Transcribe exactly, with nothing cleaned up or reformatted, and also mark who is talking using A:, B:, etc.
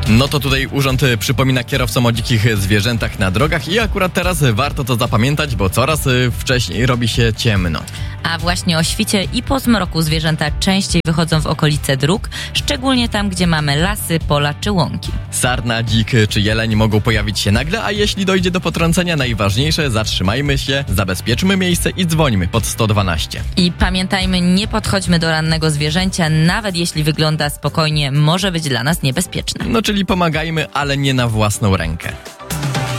A: No to tutaj urząd przypomina kierowcom o dzikich zwierzętach na drogach i akurat teraz warto to zapamiętać, bo coraz wcześniej robi się ciemno.
B: A właśnie o świcie i po zmroku zwierzęta częściej wychodzą w okolice dróg, szczególnie tam, gdzie mamy lasy, pola czy łąki.
A: Sarna, dzik czy jeleń mogą pojawić się nagle, a jeśli dojdzie do potrącenia, najważniejsze, zatrzymajmy się, zabezpieczmy miejsce i dzwońmy pod sto dwanaście.
B: I pamiętajmy, nie podchodźmy do rannego zwierzęcia, nawet jeśli wygląda spokojnie, może być dla nas niebezpieczne.
A: No czyli pomagajmy, ale nie na własną rękę.